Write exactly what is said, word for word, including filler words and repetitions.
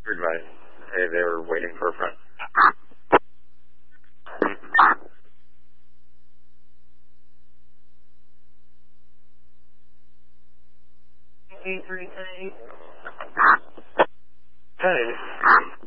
Advice. Hey, they were waiting for a friend. Eight three eight. Hey.